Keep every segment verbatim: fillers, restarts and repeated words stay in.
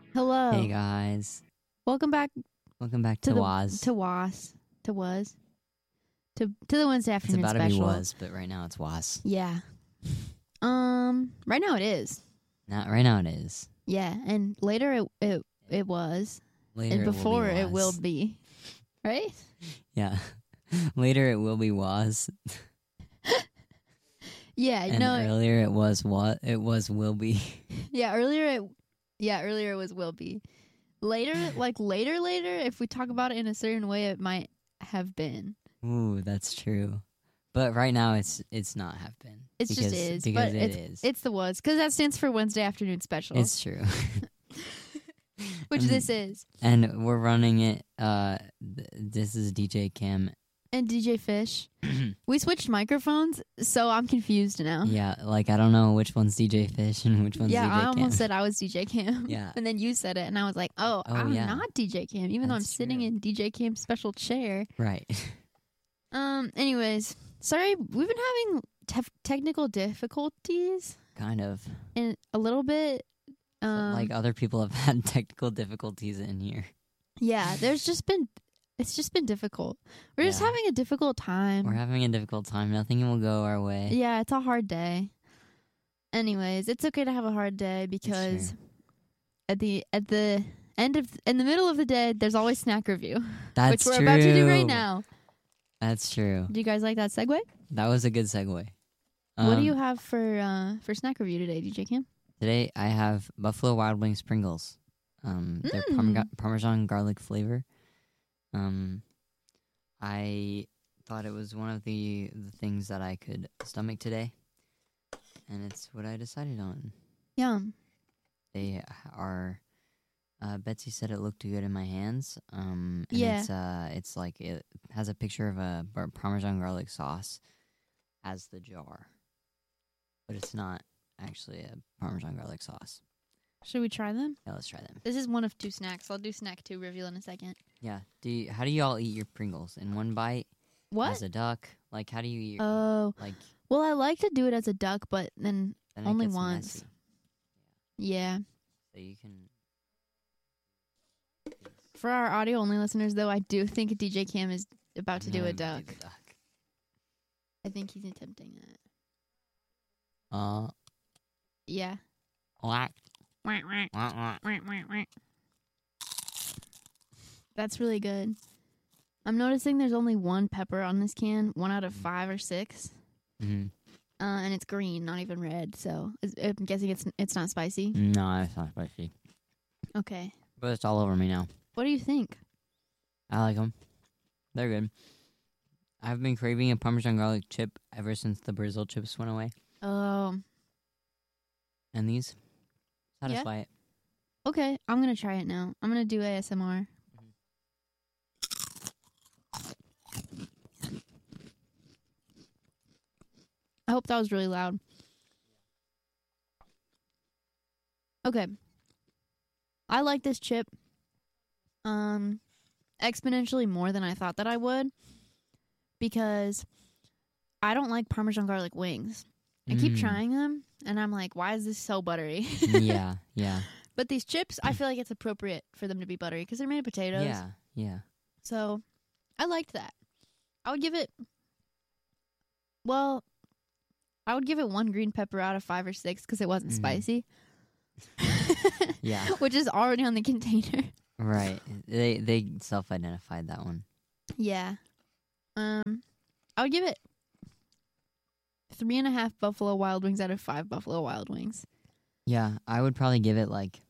Hello. Hey guys, Welcome back welcome back to to, the Waz. to Was to Was to to the Wednesday it's afternoon about to be special. Was, but right now it's Was. Yeah. Um. Right now it is. Not right now it is. Yeah, and later it it it was, Later and it will before be it will Was. be, right? Yeah. Later it will be Was. Yeah. And no. earlier it was what? It was will be. Yeah. Earlier it. Yeah. Earlier it was will be. Later, like later, later. If we talk about it in a certain way, it might have been. Ooh, that's true. But right now it's it's not have been. It's because, just is, because but it it's is. it's the was because that stands for Wednesday afternoon special, It's true. which and, this is. And we're running it. Uh, th- this is D J Cam. And D J Fish. We switched microphones, so I'm confused now. Yeah, like I don't know which one's D J Fish and which one's yeah, D J I Cam. almost said I was D J Cam. Yeah. And then you said it, and I was like, oh, Oh, I'm yeah. not D J Cam, even though I'm That's sitting true. in D J Cam's special chair. Right. Um. Anyways, sorry, we've been having tef- technical difficulties Kind of. in a little bit. Um, like other people have had technical difficulties in here. yeah, there's just been, it's just been difficult. We're just Yeah. having a difficult time. We're having a difficult time. Nothing will go our way. Yeah, it's a hard day. Anyways, it's okay to have a hard day because true. at the at the end of in the middle of the day, there's always snack review, That's which we're true. about to do right now. That's true. Do you guys like that segue? That was a good segue. what do Um, you have for uh, for snack review today, D J Cam? Today I have Buffalo Wild Wings Pringles. Um, they're Mm. parma- Parmesan garlic flavor. Um, I thought it was one of the, the things that I could stomach today, and it's what I decided on. Yum. They are. Uh, Betsy said it looked good in my hands. Um, and Yeah. It's uh, it's like it has a picture of a bar- Parmesan garlic sauce as the jar, but it's not actually a Parmesan garlic sauce. Should we try them? Yeah, let's try them. This is one of two snacks. I'll do snack two reveal in a second. Yeah. Do you, how do you all eat your Pringles in one bite What? as a duck? Like how do you eat? Your, Oh, like well, I like to do it as a duck, but then then it only gets once. messy. yeah. So you can. For our audio only listeners, though, I do think D J Cam is about to I'm do a gonna duck. the duck. I think he's attempting that. Uh. Yeah. Whack, Wah, wah, whack, whack. wah, wah, wah. That's really good. I'm noticing there's only one pepper on this can, one out of five or six, Mhm. uh, and it's green, not even red. So is- I'm guessing it's it's not spicy. No, it's not spicy. Okay. But it's all over me now. What do you think? I like them. They're good. I've been craving a Parmesan garlic chip ever since the Brazil chips went away. Um. And these satisfy it. Okay, I'm gonna try it now. I'm gonna do A S M R. I hope that was really loud. Okay. I like this chip um exponentially more than I thought that I would because I don't like Parmesan garlic wings. I keep Mm. trying them and I'm like, why is this so buttery? Yeah, yeah. But these chips, I feel like it's appropriate for them to be buttery because they're made of potatoes. Yeah, yeah. So I liked that. I would give it, well, I would give it one green pepper out of five or six because it wasn't Mhm. spicy. Yeah. Which is already on the container. Right. They they self-identified that one. Yeah. Um, I would give it three and a half Buffalo Wild Wings out of five Buffalo Wild Wings. Yeah, I would probably give it like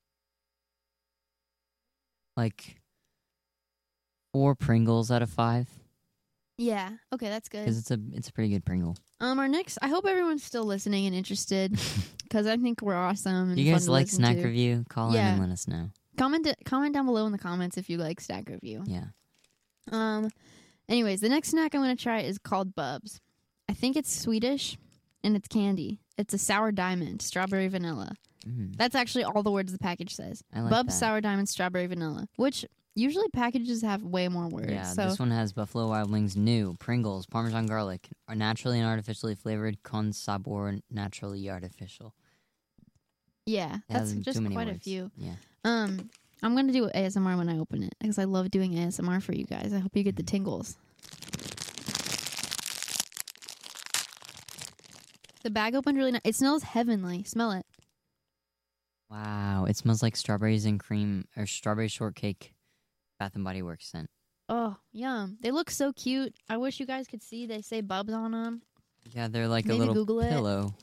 like four Pringles out of five Yeah. Okay, that's good. because it's a it's a pretty good Pringle. Um, our next, I hope everyone's still listening and interested because I think we're awesome. And Do you guys fun to like listen snack to. review? Call Yeah. in and let us know. Comment comment down below in the comments if you like snack review. Yeah. Um, anyways, the next snack I'm gonna try is called Bubs. I think it's Swedish and it's candy. It's a sour diamond, strawberry vanilla. Mm, That's actually all the words the package says. I like Bubs that. sour diamond, strawberry vanilla. Which usually packages have way more words. Yeah, so this one has Buffalo Wild Wings new, Pringles, Parmesan garlic, are naturally and artificially flavored, con sabor naturally artificial. yeah, It that's has just too many quite a words. few. Yeah. Um, I'm gonna do A S M R when I open it because I love doing A S M R for you guys. I hope you get the tingles. The bag opened really nice. It smells heavenly. Smell it. Wow, it smells like strawberries and cream or strawberry shortcake. Bath and Body Works scent. Oh, yum. They look so cute. I wish you guys could see. They say Bubs on them. Yeah, they're like Maybe a little Google it. pillow.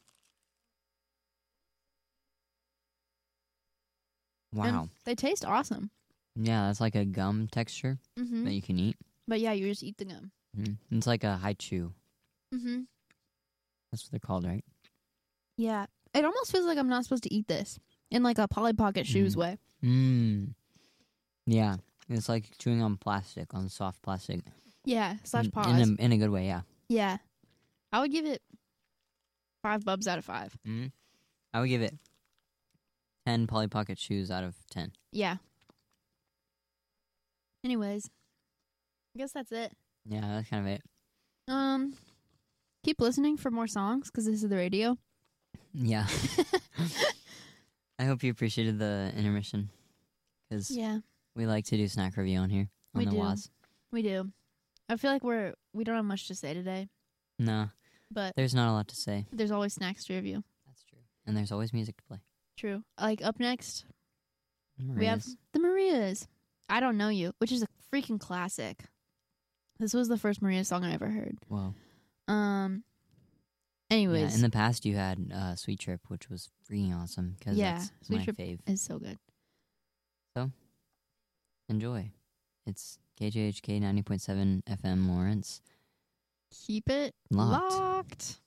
Wow. And they taste awesome. Yeah, that's like a gum texture Mm-hmm. that you can eat. But yeah, you just eat the gum. Mm. It's like a high chew. Mm-hmm. That's what they're called, right? Yeah. It almost feels like I'm not supposed to eat this in like a Polly Pocket shoes Mhm. way. Mmm. Yeah, it's like chewing on plastic, on soft plastic. Yeah. Slash in, paws. in a in a good way. Yeah. Yeah. I would give it five Bubs out of five. Mm-hmm. I would give it ten Polly Pocket shoes out of ten. Yeah. Anyways, I guess that's it. Yeah, that's kind of it. Um, keep listening for more songs because this is the radio. Yeah. I hope you appreciated the intermission because Yeah, we like to do snack review on here on We the do. Waz. we do. I feel like we're we don't have much to say today, No, but there's not a lot to say. there's always snacks to review. That's true. And there's always music to play. True. Like up next, Maria's. we have the Marias. I Don't Know You, which is a freaking classic. This was the first Maria song I ever heard. Whoa. Um. Yeah, Anyways, in the past, you had uh, Sweet Trip, which was freaking awesome because Yeah, that's Sweet my Trip- fave. it's so good. Enjoy. It's K J H K ninety point seven F M Lawrence. Keep it Locked. locked.